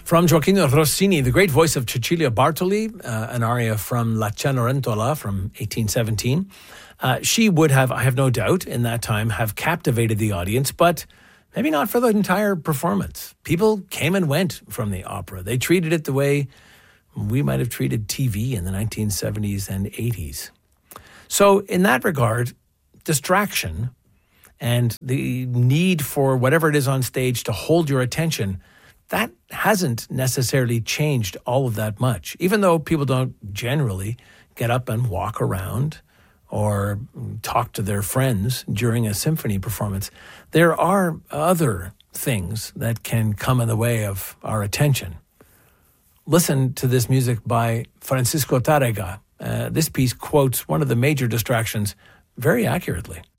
From Gioacchino Rossini, the great voice of Cecilia Bartoli, an aria from La Cenerentola from 1817. She would have, I have no doubt, in that time, have captivated the audience, but maybe not for the entire performance. People came and went from the opera. They treated it the way we might have treated TV in the 1970s and 80s. So in that regard, distraction and the need for whatever it is on stage to hold your attention, that hasn't necessarily changed all of that much. Even though people don't generally get up and walk around or talk to their friends during a symphony performance, there are other things that can come in the way of our attention. Listen to this music by Francisco Tárrega. This piece quotes one of the major distractions very accurately.